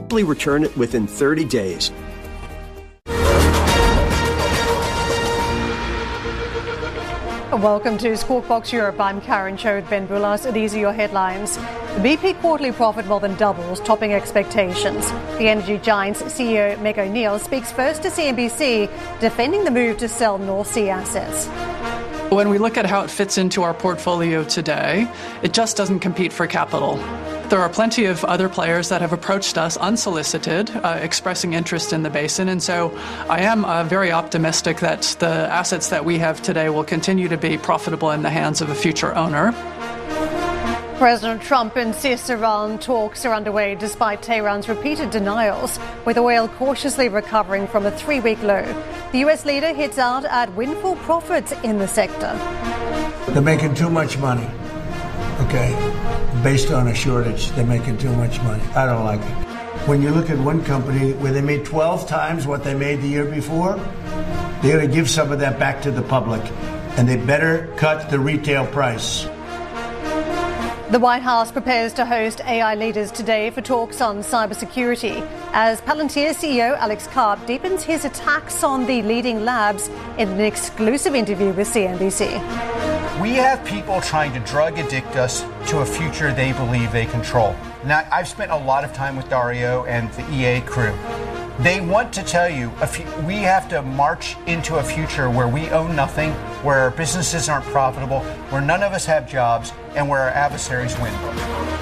Return it within 30 days. Welcome to Squawk Box Europe. I'm Karen Cho with Ben Boulas. These are your headlines. The BP quarterly profit more than doubles, topping expectations. The energy giant's CEO Meg O'Neill speaks first to CNBC, defending the move to sell North Sea assets. When we look at how it fits into our portfolio today, it just doesn't compete for capital. There are plenty of other players that have approached us unsolicited, expressing interest in the basin, and so I am very optimistic that the assets that we have today will continue to be profitable in the hands of a future owner. President Trump insists Iran talks are underway despite Tehran's repeated denials, with oil cautiously recovering from a 3-week low. The US leader hits out at windfall profits in the sector. They're making too much money, okay? Based on a shortage, they're making too much money. I don't like it. When you look at one company where they made 12 times what they made the year before, they're going to give some of that back to the public, and they better cut the retail price. The White House prepares to host AI leaders today for talks on cybersecurity as Palantir CEO Alex Karp deepens his attacks on the leading labs in an exclusive interview with CNBC. We have people trying to drug addict us to a future they believe they control. Now, I've spent a lot of time with Dario and the EA crew. They want to tell you we have to march into a future where we own nothing, where our businesses aren't profitable, where none of us have jobs, and where our adversaries win.